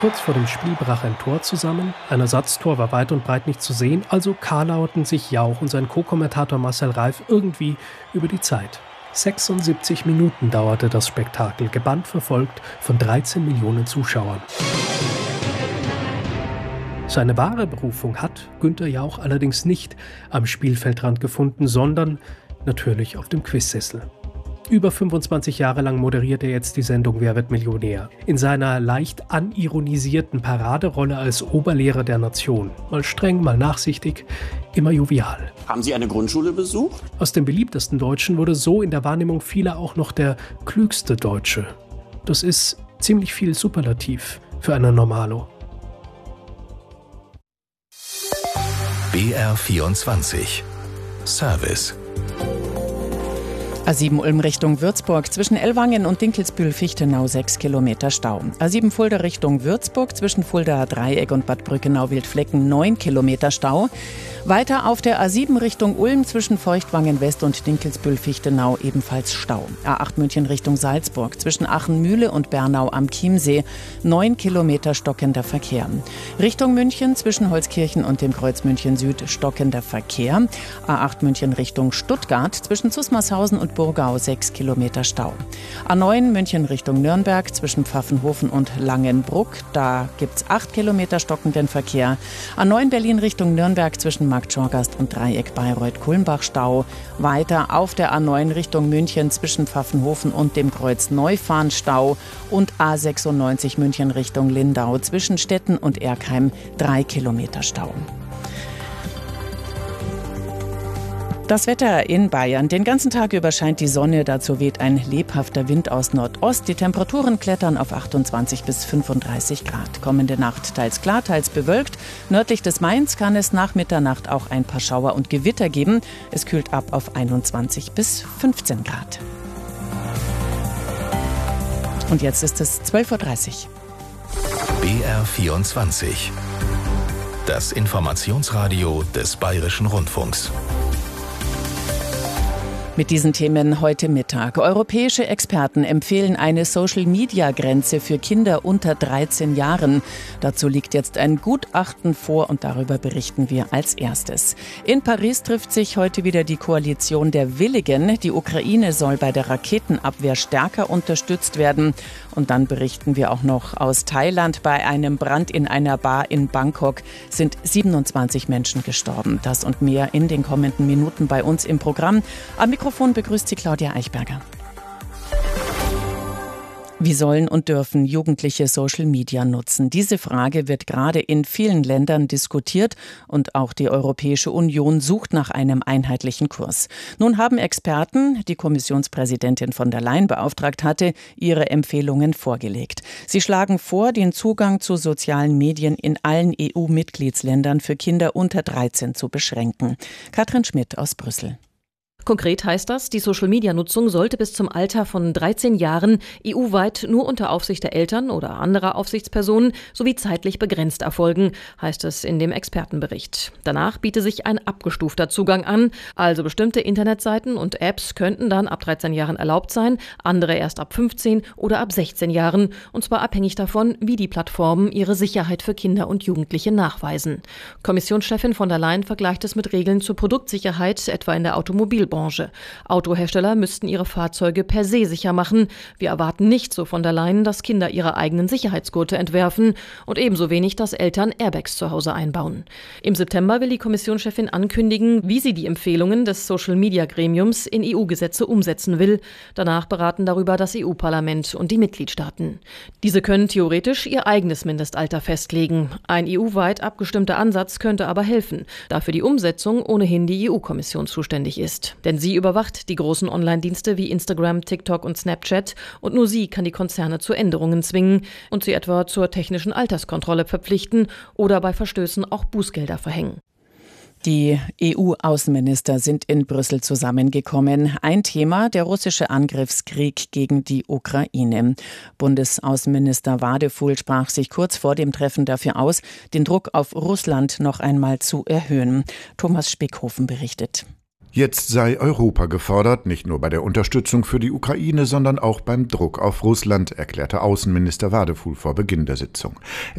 Kurz vor dem Spiel brach ein Tor zusammen, ein Ersatztor war weit und breit nicht zu sehen, also karlauerten sich Jauch und sein Co-Kommentator Marcel Reif irgendwie über die Zeit. 76 Minuten dauerte das Spektakel, gebannt verfolgt von 13 Millionen Zuschauern. Seine wahre Berufung hat Günther Jauch allerdings nicht am Spielfeldrand gefunden, sondern natürlich auf dem Quizsessel. Über 25 Jahre lang moderiert er jetzt die Sendung Wer wird Millionär? In seiner leicht anironisierten Paraderolle als Oberlehrer der Nation. Mal streng, mal nachsichtig, immer jovial. Haben Sie eine Grundschule besucht? Aus dem beliebtesten Deutschen wurde so in der Wahrnehmung vieler auch noch der klügste Deutsche. Das ist ziemlich viel Superlativ für einen Normalo. BR24 Service. A7 Ulm Richtung Würzburg, zwischen Ellwangen und Dinkelsbühl-Fichtenau 6 Kilometer Stau. A7 Fulda Richtung Würzburg, zwischen Fuldaer Dreieck und Bad Brückenau-Wildflecken 9 Kilometer Stau. Weiter auf der A7 Richtung Ulm, zwischen Feuchtwangen West und Dinkelsbühl-Fichtenau ebenfalls Stau. A8 München Richtung Salzburg, zwischen Aachen-Mühle und Bernau am Chiemsee 9 Kilometer stockender Verkehr. Richtung München, zwischen Holzkirchen und dem Kreuz München Süd stockender Verkehr. A8 München Richtung Stuttgart, zwischen Zusmarshausen und Burgau 6 Kilometer Stau. A9 München Richtung Nürnberg, zwischen Pfaffenhofen und Langenbruck, da gibt's 8 Kilometer stockenden Verkehr. A9 Berlin Richtung Nürnberg, zwischen Markt Schorgast und Dreieck Bayreuth-Kulmbach Stau. Weiter auf der A9 Richtung München, zwischen Pfaffenhofen und dem Kreuz Neufahren Stau. Und A96 München Richtung Lindau, zwischen Stetten und Erkheim 3 Kilometer Stau. Das Wetter in Bayern. Den ganzen Tag über scheint die Sonne, dazu weht ein lebhafter Wind aus Nordost. Die Temperaturen klettern auf 28 bis 35 Grad. Kommende Nacht teils klar, teils bewölkt. Nördlich des Mains kann es nach Mitternacht auch ein paar Schauer und Gewitter geben. Es kühlt ab auf 21 bis 15 Grad. Und jetzt ist es 12.30 Uhr. BR24. Das Informationsradio des Bayerischen Rundfunks. Mit diesen Themen heute Mittag. Europäische Experten empfehlen eine Social-Media-Grenze für Kinder unter 13 Jahren. Dazu liegt jetzt ein Gutachten vor und darüber berichten wir als erstes. In Paris trifft sich heute wieder die Koalition der Willigen. Die Ukraine soll bei der Raketenabwehr stärker unterstützt werden. Und dann berichten wir auch noch aus Thailand. Bei einem Brand in einer Bar in Bangkok sind 27 Menschen gestorben. Das und mehr in den kommenden Minuten bei uns im Programm. Am Mikrofon begrüßt Sie Claudia Eichberger. Wie sollen und dürfen Jugendliche Social Media nutzen? Diese Frage wird gerade in vielen Ländern diskutiert und auch die Europäische Union sucht nach einem einheitlichen Kurs. Nun haben Experten, die Kommissionspräsidentin von der Leyen beauftragt hatte, ihre Empfehlungen vorgelegt. Sie schlagen vor, den Zugang zu sozialen Medien in allen EU-Mitgliedsländern für Kinder unter 13 zu beschränken. Katrin Schmidt aus Brüssel. Konkret heißt das, die Social-Media-Nutzung sollte bis zum Alter von 13 Jahren EU-weit nur unter Aufsicht der Eltern oder anderer Aufsichtspersonen sowie zeitlich begrenzt erfolgen, heißt es in dem Expertenbericht. Danach biete sich ein abgestufter Zugang an, also bestimmte Internetseiten und Apps könnten dann ab 13 Jahren erlaubt sein, andere erst ab 15 oder ab 16 Jahren, und zwar abhängig davon, wie die Plattformen ihre Sicherheit für Kinder und Jugendliche nachweisen. Kommissionschefin von der Leyen vergleicht es mit Regeln zur Produktsicherheit, etwa in der Automobilbranche. Autohersteller müssten ihre Fahrzeuge per se sicher machen. Wir erwarten nicht, so von der Leyen, dass Kinder ihre eigenen Sicherheitsgurte entwerfen und ebenso wenig, dass Eltern Airbags zu Hause einbauen. Im September will die Kommissionschefin ankündigen, wie sie die Empfehlungen des Social-Media-Gremiums in EU-Gesetze umsetzen will. Danach beraten darüber das EU-Parlament und die Mitgliedstaaten. Diese können theoretisch ihr eigenes Mindestalter festlegen. Ein EU-weit abgestimmter Ansatz könnte aber helfen, da für die Umsetzung ohnehin die EU-Kommission zuständig ist. Denn sie überwacht die großen Online-Dienste wie Instagram, TikTok und Snapchat und nur sie kann die Konzerne zu Änderungen zwingen und sie etwa zur technischen Alterskontrolle verpflichten oder bei Verstößen auch Bußgelder verhängen. Die EU-Außenminister sind in Brüssel zusammengekommen. Ein Thema, der russische Angriffskrieg gegen die Ukraine. Bundesaußenminister Wadefuhl sprach sich kurz vor dem Treffen dafür aus, den Druck auf Russland noch einmal zu erhöhen. Thomas Spickhofen berichtet. Jetzt sei Europa gefordert, nicht nur bei der Unterstützung für die Ukraine, sondern auch beim Druck auf Russland, erklärte Außenminister Wadefuhl vor Beginn der Sitzung.